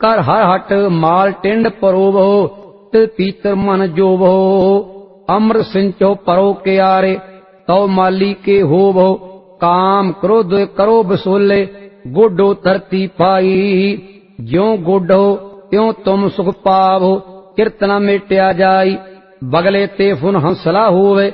कर हर हट माल टिंड परोवो, तिल पीतर मन जोवो। अमृत सिंचो परो के आरे, तौ माली के होवो। काम क्रोध करो बसोले, गोडो धरती पाई। ज्यों गोडो त्यों तुम सुख पावो, किरत न मेट्या जाई। बगले ते फुन हंसला होवे,